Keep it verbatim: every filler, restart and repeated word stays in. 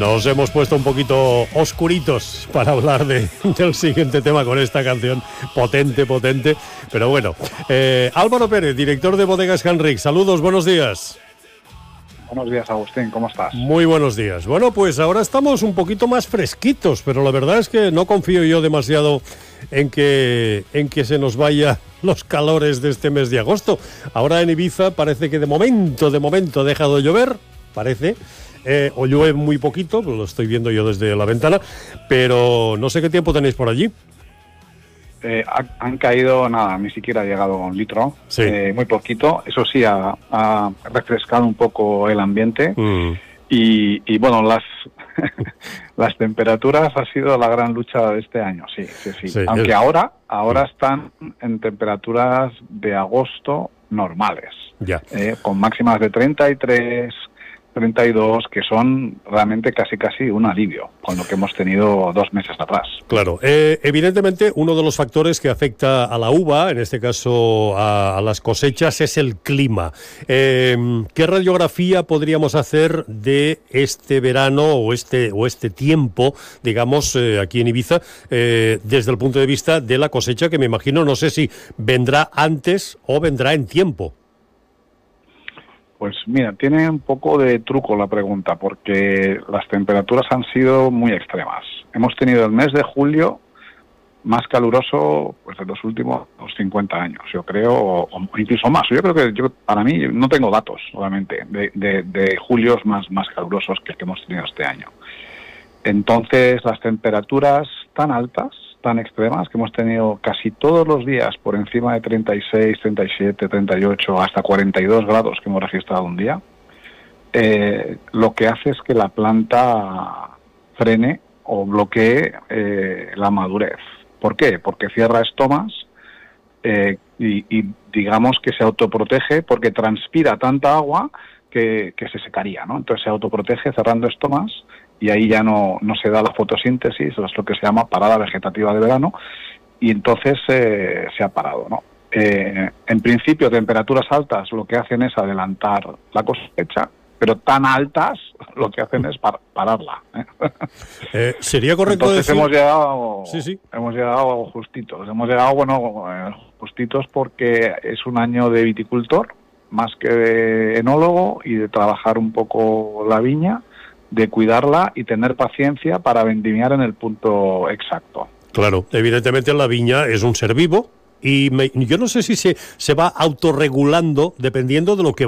Nos hemos puesto un poquito oscuritos para hablar de, del siguiente tema con esta canción potente, potente. Pero bueno, eh, Álvaro Pérez, director de Bodegas Henrich. Saludos, buenos días. Buenos días, Agustín, ¿cómo estás? Muy buenos días. Bueno, pues ahora estamos un poquito más fresquitos, pero la verdad es que no confío yo demasiado en que, en que se nos vaya los calores de este mes de agosto. Ahora en Ibiza parece que de momento, de momento ha dejado de llover, parece, eh, o llueve muy poquito, lo estoy viendo yo desde la ventana, pero no sé qué tiempo tenéis por allí. Eh, ha, han caído, nada, ni siquiera ha llegado a un litro, sí. eh, muy poquito. Eso sí, ha, ha refrescado un poco el ambiente. Mm. Y, y bueno, las las temperaturas ha sido la gran lucha de este año, sí, sí, sí. sí Aunque es... ahora, ahora están en temperaturas de agosto normales, ya. Eh, con máximas de treinta y tres, treinta y dos, que son realmente casi casi un alivio con lo que hemos tenido dos meses atrás. Claro, eh, evidentemente uno de los factores que afecta a la uva, en este caso a, a las cosechas, es el clima. Eh, ¿Qué radiografía podríamos hacer de este verano o este o este tiempo, digamos, eh, aquí en Ibiza, eh, desde el punto de vista de la cosecha, que me imagino, no sé si vendrá antes o vendrá en tiempo? Pues mira, tiene un poco de truco la pregunta, porque las temperaturas han sido muy extremas. Hemos tenido el mes de julio más caluroso pues de los últimos cincuenta años, yo creo, o, o incluso más. Yo creo que yo para mí, no tengo datos, obviamente, de, de, de julios más, más calurosos que el que hemos tenido este año. Entonces, las temperaturas tan altas, tan extremas, que hemos tenido casi todos los días por encima de treinta y seis, treinta y siete, treinta y ocho, hasta cuarenta y dos grados que hemos registrado un día, eh, lo que hace es que la planta frene o bloquee eh, la madurez. ¿Por qué? Porque cierra estomas eh, y, y digamos que se autoprotege porque transpira tanta agua que, que se secaría, ¿no? Entonces se autoprotege cerrando estomas y ahí ya no, no se da la fotosíntesis, es lo que se llama parada vegetativa de verano, y entonces eh, se ha parado, ¿no? Eh, en principio, temperaturas altas lo que hacen es adelantar la cosecha, pero tan altas lo que hacen es par pararla. ¿eh? Eh, ¿Sería correcto entonces decir...? hemos llegado, sí, sí. hemos llegado justitos, hemos llegado, bueno, eh, justitos porque es un año de viticultor, más que de enólogo, y de trabajar un poco la viña, de cuidarla y tener paciencia para vendimiar en el punto exacto. Claro, evidentemente la viña es un ser vivo y me, yo no sé si se, se va autorregulando dependiendo de lo que va